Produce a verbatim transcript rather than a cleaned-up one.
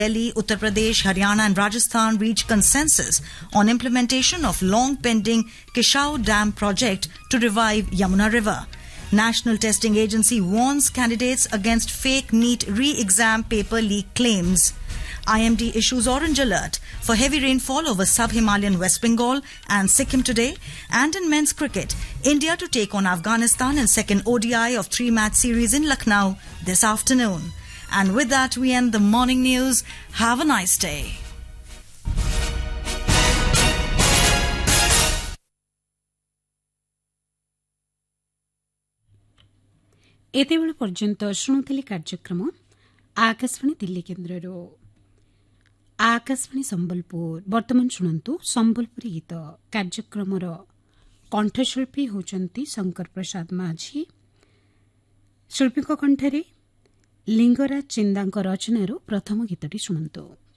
Delhi, Uttar Pradesh, Haryana and Rajasthan reached consensus on implementation of long-pending Kishau Dam project to revive Yamuna River. National Testing Agency warns candidates against fake NEET re-exam paper leak claims. I M D issues orange alert for heavy rainfall over sub-Himalayan West Bengal and Sikkim today. And in men's cricket, India to take on Afghanistan in second O D I of three-match series in Lucknow this afternoon. And with that, we end the morning news. Have a nice day. एतेबेଳ पर्यंत शुणुथिले कार्यक्रम आकाशवाणी दिल्ली केन्द्रରୁ आकाशवाणी संबलपुर वर्तमान शुणंतु संबलपुरी गीत कार्यक्रमर कंठशिल्पी होचंती शंकर प्रसाद माझी शिल्पीक कंठरे लिंगराज चिंदाଙ୍କ रचनारू प्रथम गीतटी शुणंतु।